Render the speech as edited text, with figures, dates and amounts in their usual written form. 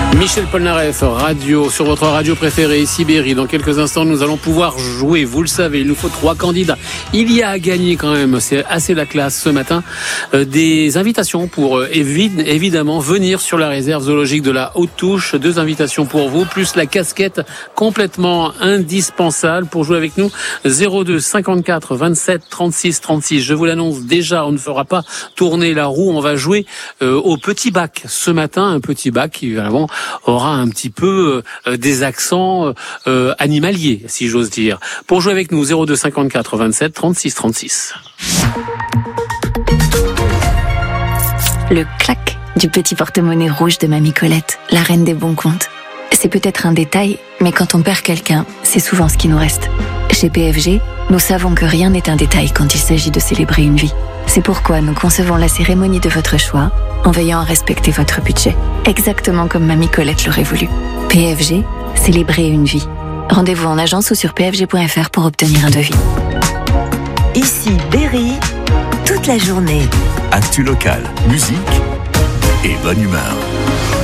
Michel Polnareff, radio, sur votre radio préférée, Sibérie. Dans quelques instants, nous allons pouvoir jouer. Vous le savez, il nous faut 3 candidats. Il y a à gagner quand même, c'est assez la classe ce matin, des invitations pour évidemment venir sur la réserve zoologique de la Haute-Touche. 2 invitations pour vous, plus la casquette complètement indispensable pour jouer avec nous. 02 54 27 36 36. Je vous l'annonce déjà, on ne fera pas tourner la roue. On va jouer au petit bac ce matin, un petit bac qui évidemment aura un petit peu des accents animaliers, si j'ose dire. Pour jouer avec nous, 02 54 27 36 36. Le clac du petit porte-monnaie rouge de Mamie Colette, la reine des bons comptes. C'est peut-être un détail, mais quand on perd quelqu'un, c'est souvent ce qui nous reste. Chez PFG, nous savons que rien n'est un détail quand il s'agit de célébrer une vie. C'est pourquoi nous concevons la cérémonie de votre choix en veillant à respecter votre budget, exactement comme Mamie Colette l'aurait voulu. PFG, célébrer une vie. Rendez-vous en agence ou sur pfg.fr pour obtenir un devis. Ici Berry, toute la journée. Actu locale, musique et bonne humeur.